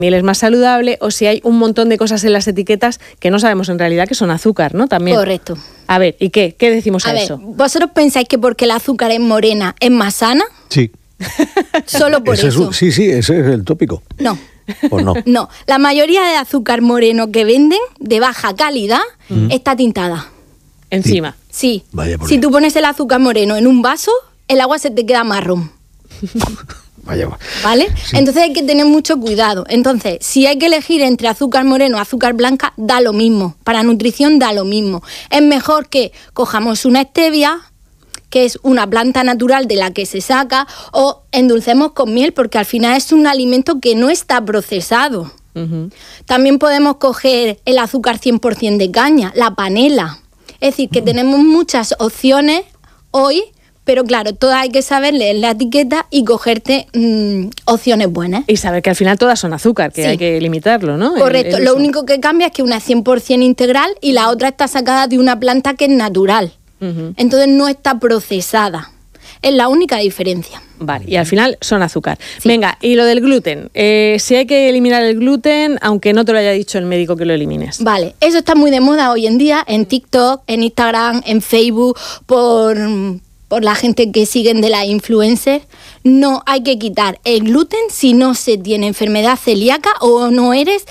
miel es más saludable, o si hay un montón de cosas en las etiquetas que no sabemos en realidad que son azúcar, ¿no? También. Correcto. A ver, ¿y qué? ¿Qué decimos a eso? ¿Vosotros pensáis que porque el azúcar es morena es más sana? Sí. Solo por eso. Sí, ese es el tópico. No. Pues no. No, la mayoría de azúcar moreno que venden, de baja calidad, está tintada. Encima. Sí. Vaya por Si Dios. tú pones el azúcar moreno en un vaso, el agua se te queda marrón. Vaya. ¿Vale? Sí. Entonces hay que tener mucho cuidado. Entonces, si hay que elegir entre azúcar moreno o azúcar blanca, da lo mismo. Para nutrición da lo mismo. Es mejor que cojamos una stevia, que es una planta natural de la que se saca, o endulcemos con miel, porque al final es un alimento que no está procesado. También podemos coger el azúcar 100% de caña, la panela. Es decir, que tenemos muchas opciones hoy, pero claro, todas hay que saber leer la etiqueta y cogerte opciones buenas. Y saber que al final todas son azúcar, que Sí. hay que limitarlo, ¿no? Correcto, El lo uso. único que cambia es que una es 100% integral y la otra está sacada de una planta que es natural. Entonces no está procesada. Es la única diferencia. Vale, y al final son azúcar. Sí. Venga, y lo del gluten. Si hay que eliminar el gluten, aunque no te lo haya dicho el médico que lo elimines. Vale, eso está muy de moda hoy en día en TikTok, en Instagram, en Facebook, por la gente que siguen de las influencers. No hay que quitar el gluten si no se tiene enfermedad celíaca o no eres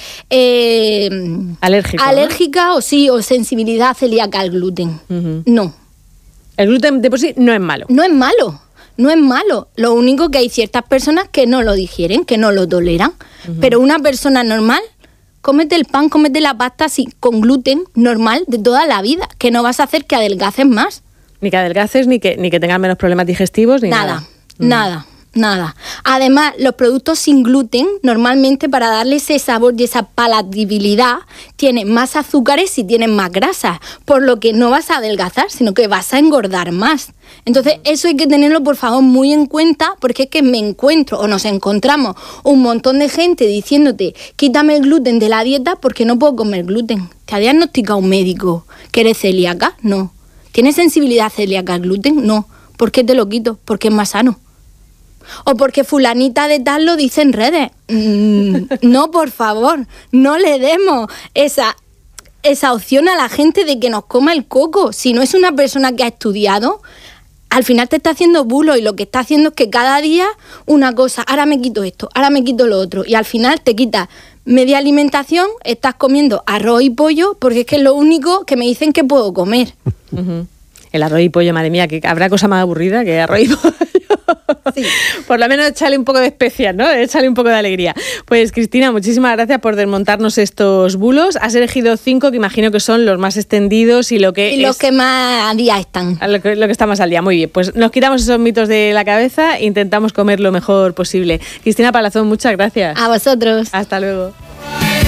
alérgica, ¿no? o sensibilidad celíaca al gluten. No. El gluten de por sí no es malo. No es malo. No es malo. Lo único que hay ciertas personas que no lo digieren, que no lo toleran. Pero una persona normal, cómete el pan, cómete la pasta así, con gluten normal de toda la vida, que no vas a hacer que adelgaces más. Ni que adelgaces, ni que tengas menos problemas digestivos, ni nada. Nada. Además, los productos sin gluten, normalmente para darle ese sabor y esa palatabilidad, tienen más azúcares y tienen más grasas, por lo que no vas a adelgazar, sino que vas a engordar más. Entonces, eso hay que tenerlo, por favor, muy en cuenta, porque es que me encuentro, o nos encontramos, un montón de gente diciéndote, quítame el gluten de la dieta porque no puedo comer gluten. ¿Te ha diagnosticado un médico que eres celíaca? No. ¿Tienes sensibilidad celíaca al gluten? No. ¿Por qué te lo quito? Porque es más sano. O porque fulanita de tal lo dice en redes. No, por favor, no le demos esa opción a la gente de que nos coma el coco. Si no es una persona que ha estudiado, al final te está haciendo bulo y lo que está haciendo es que cada día una cosa, ahora me quito esto, ahora me quito lo otro, y al final te quitas media alimentación, estás comiendo arroz y pollo porque es que es lo único que me dicen que puedo comer. El arroz y pollo, madre mía, que habrá cosa más aburrida que arroz y pollo. Sí. Por lo menos échale un poco de especias, ¿no? Échale un poco de alegría. Pues Cristina, muchísimas gracias por desmontarnos estos bulos. Has elegido 5 que imagino que son los más extendidos y los que más al día están. Lo que está más al día. Muy bien, pues nos quitamos esos mitos de la cabeza e intentamos comer lo mejor posible. Cristina Palazón, muchas gracias. A vosotros. Hasta luego.